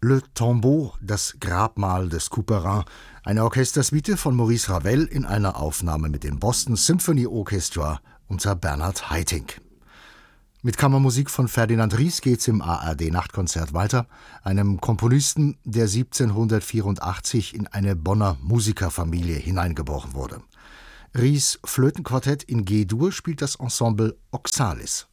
Le Tombeau, das Grabmal des Couperin, eine Orchestersuite von Maurice Ravel in einer Aufnahme mit dem Boston Symphony Orchestra unter Bernhard Haitink. Mit Kammermusik von Ferdinand Ries geht's im ARD-Nachtkonzert weiter, einem Komponisten, der 1784 in eine Bonner Musikerfamilie hineingeboren wurde. Ries' Flötenquartett in G-Dur spielt das Ensemble Oxalis.